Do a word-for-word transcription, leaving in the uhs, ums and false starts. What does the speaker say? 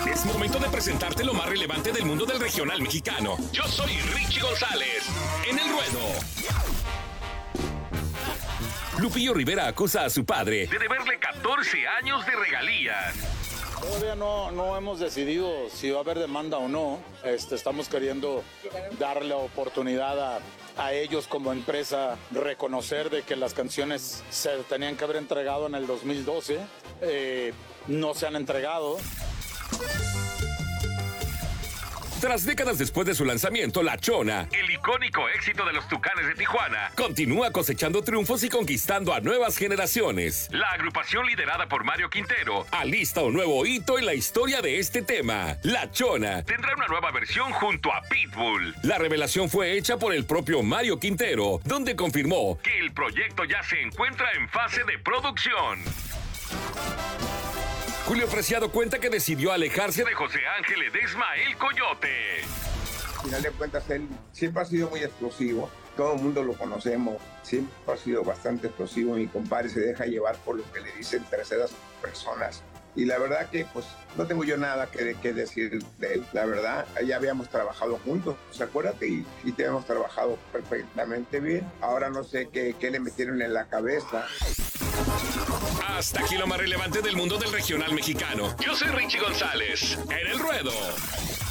Es momento de presentarte lo más relevante del mundo del regional mexicano. Yo soy Richie González, en El Ruedo. Lupillo Rivera acusa a su padre de deberle catorce años de regalías. Todavía no, no hemos decidido si va a haber demanda o no. Este, estamos queriendo darle oportunidad a, a ellos como empresa reconocer de que las canciones se tenían que haber entregado en el dos mil doce. Eh, no se han entregado. Tras décadas después de su lanzamiento, La Chona, el icónico éxito de los Tucanes de Tijuana, continúa cosechando triunfos y conquistando a nuevas generaciones. La agrupación liderada por Mario Quintero alista un nuevo hito en la historia de este tema. La Chona tendrá una nueva versión junto a Pitbull. La revelación fue hecha por el propio Mario Quintero, donde confirmó que el proyecto ya se encuentra en fase de producción. Julio Preciado cuenta que decidió alejarse de José Ángel Ledesma, el Coyote. Al final de cuentas, él siempre ha sido muy explosivo. Todo el mundo lo conocemos. Siempre ha sido bastante explosivo. Mi compadre se deja llevar por lo que le dicen terceras personas. Y la verdad que, pues, no tengo yo nada que, que decir de él. La verdad, ya habíamos trabajado juntos, pues, acuérdate, y, y te hemos trabajado perfectamente bien. Ahora no sé qué, qué le metieron en la cabeza. Hasta aquí lo más relevante del mundo del regional mexicano. Yo soy Richie González, en El Ruedo.